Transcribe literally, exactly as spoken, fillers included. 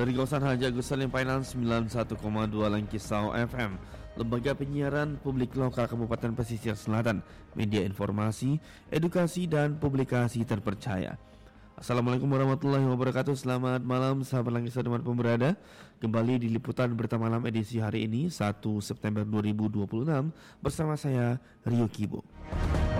Dari kawasan Haji Agus Salim Painan sembilan puluh satu koma dua Langkisau F M, Lembaga Penyiaran Publik Lokal Kabupaten Pesisir Selatan, media informasi, edukasi dan publikasi terpercaya. Assalamualaikum warahmatullahi wabarakatuh. Selamat malam sahabat Langkisau dimanapun berada. Kembali di Liputan Berita Malam edisi hari ini satu September dua ribu dua puluh enam bersama saya Rio Kibo.